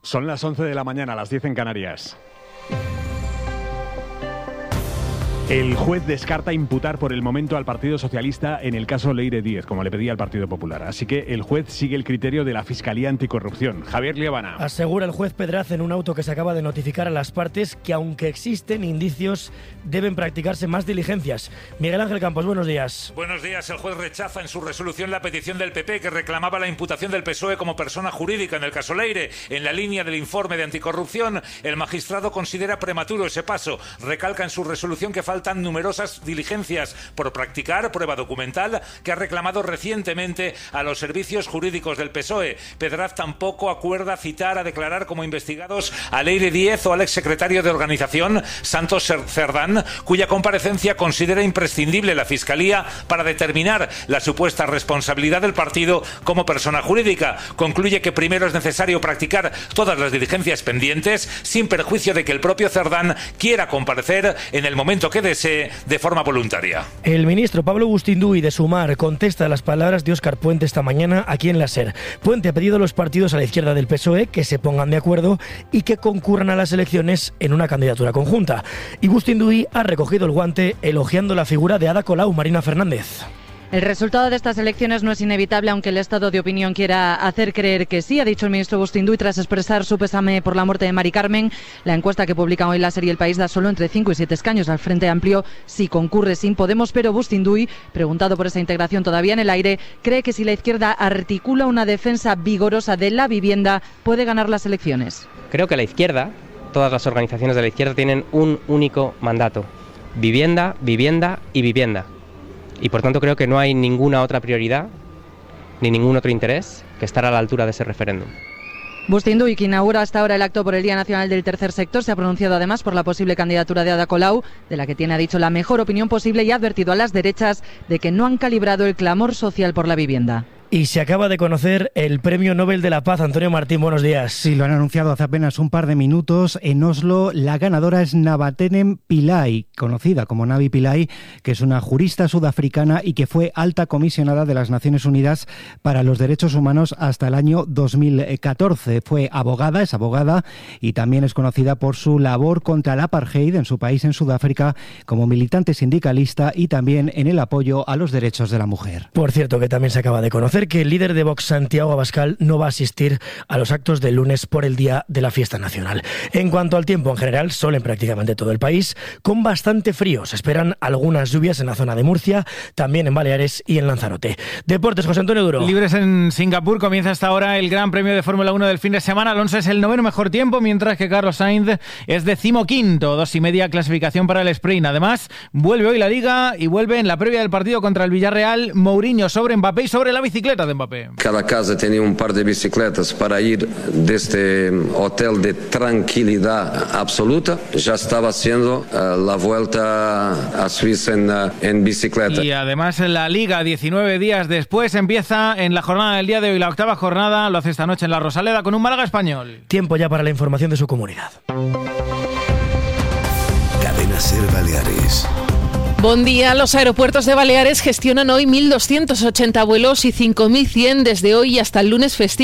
Son las 11 de la mañana, las 10 en Canarias. El juez descarta imputar por el momento al Partido Socialista en el caso Leire Díez, como le pedía el Partido Popular. Así que el juez sigue el criterio de la Fiscalía Anticorrupción. Javier Liébana. Asegura el juez Pedraz en un auto que se acaba de notificar a las partes que, aunque existen indicios, deben practicarse más diligencias. Miguel Ángel Campos, buenos días. Buenos días. El juez rechaza en su resolución la petición del PP que reclamaba la imputación del PSOE como persona jurídica en el caso Leire. En la línea del informe de anticorrupción, el magistrado considera prematuro ese paso. Recalca en su resolución que faltan numerosas diligencias por practicar, prueba documental que ha reclamado recientemente a los servicios jurídicos del PSOE. Pedraz tampoco acuerda citar a declarar como investigados a Leire Díez o al exsecretario de organización, Santos Cerdán, cuya comparecencia considera imprescindible la Fiscalía para determinar la supuesta responsabilidad del partido como persona jurídica. Concluye que primero es necesario practicar todas las diligencias pendientes, sin perjuicio de que el propio Cerdán quiera comparecer en el momento que desee de forma voluntaria. El ministro Pablo Bustinduy de Sumar contesta a las palabras de Óscar Puente esta mañana aquí en la SER. Puente ha pedido a los partidos a la izquierda del PSOE que se pongan de acuerdo y que concurran a las elecciones en una candidatura conjunta. Y Bustinduy ha recogido el guante elogiando la figura de Ada Colau, Marina Fernández. El resultado de estas elecciones no es inevitable, aunque el estado de opinión quiera hacer creer que sí, ha dicho el ministro Bustinduy tras expresar su pésame por la muerte de Mari Carmen. La encuesta que publica hoy la SER y El País da solo entre 5 y 7 escaños al Frente Amplio si concurre sin Podemos, pero Bustinduy, preguntado por esa integración todavía en el aire, cree que si la izquierda articula una defensa vigorosa de la vivienda, puede ganar las elecciones. Creo que la izquierda, todas las organizaciones de la izquierda tienen un único mandato: vivienda, vivienda y vivienda. Y por tanto creo que no hay ninguna otra prioridad ni ningún otro interés que estar a la altura de ese referéndum. Bustinduy, que inaugura hasta ahora el acto por el Día Nacional del Tercer Sector, se ha pronunciado además por la posible candidatura de Ada Colau, de la que tiene, ha dicho, la mejor opinión posible, y ha advertido a las derechas de que no han calibrado el clamor social por la vivienda. Y se acaba de conocer el Premio Nobel de la Paz. Antonio Martín, buenos días. Sí, lo han anunciado hace apenas un par de minutos en Oslo. La ganadora es Navatenem Pillay, conocida como Navi Pillay, que es una jurista sudafricana y que fue alta comisionada de las Naciones Unidas para los Derechos Humanos hasta el año 2014. Fue abogada, es abogada, y también es conocida por su labor contra el apartheid en su país, en Sudáfrica, como militante sindicalista y también en el apoyo a los derechos de la mujer. Por cierto, que también se acaba de conocer que el líder de Vox, Santiago Abascal, no va a asistir a los actos del lunes por el Día de la Fiesta Nacional. En cuanto al tiempo, en general, sol en prácticamente todo el país, con bastante frío. Se esperan algunas lluvias en la zona de Murcia, también en Baleares y en Lanzarote. Deportes, José Antonio Duro. Libres en Singapur, comienza hasta ahora el Gran Premio de Fórmula 1 del fin de semana. Alonso es el 9º mejor tiempo, mientras que Carlos Sainz es 15º, 2,5 clasificación para el sprint. Además, vuelve hoy la Liga y vuelve en la previa del partido contra el Villarreal Mourinho sobre Mbappé y sobre la bicicleta de Mbappé. Cada casa tenía un par de bicicletas para ir de este hotel de tranquilidad absoluta. Ya estaba haciendo la vuelta a Suiza en bicicleta. Y además la Liga, 19 días después, empieza en la jornada del día de hoy, la 8ª jornada, lo hace esta noche en la Rosaleda con un Málaga Español. Tiempo ya para la información de su comunidad. Cadena SER Baleares. Buen día. Los aeropuertos de Baleares gestionan hoy 1.280 vuelos y 5.100 desde hoy hasta el lunes festivo.